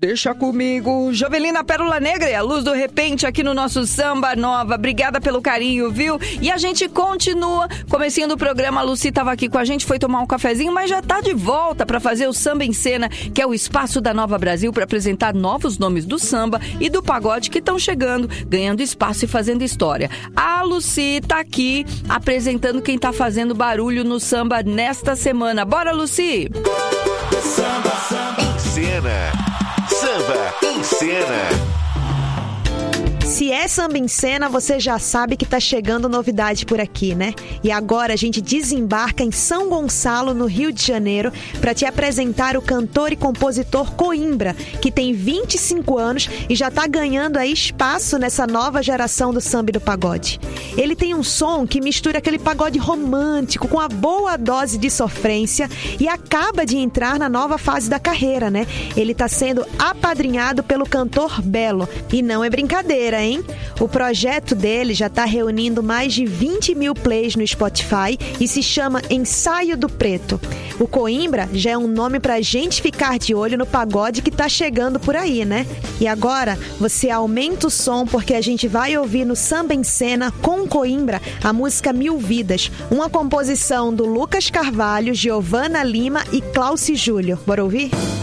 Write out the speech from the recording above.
Deixa comigo. Jovelina Pérola Negra e a luz do repente aqui no nosso Samba Nova. Obrigada pelo carinho, viu? E a gente continua. Comecinho do programa, a Lucy estava aqui com a gente, foi tomar um cafezinho, mas já tá de volta para fazer o Samba em Cena, que é o espaço da Nova Brasil para apresentar novos nomes do samba e do pagode que estão chegando, ganhando espaço e fazendo história. A Lucy tá aqui apresentando quem tá fazendo barulho no samba nesta semana. Bora, Lucy! Samba em Cena. Samba em Cena. Se é Samba em Cena, você já sabe que tá chegando novidade por aqui, né? E agora a gente desembarca em São Gonçalo, no Rio de Janeiro, para te apresentar o cantor e compositor Coimbra, que tem 25 anos e já tá ganhando aí espaço nessa nova geração do samba e do pagode. Ele tem um som que mistura aquele pagode romântico com a boa dose de sofrência e acaba de entrar na nova fase da carreira, né? Ele tá sendo apadrinhado pelo cantor Belo. E não é brincadeira, hein? O projeto dele já está reunindo mais de 20 mil plays no Spotify e se chama Ensaio do Preto. O Coimbra já é um nome pra gente ficar de olho no pagode que tá chegando por aí, né? E agora você aumenta o som porque a gente vai ouvir no Samba em Cena com Coimbra a música Mil Vidas, uma composição do Lucas Carvalho, Giovana Lima e Cláudio Júlio. Bora ouvir?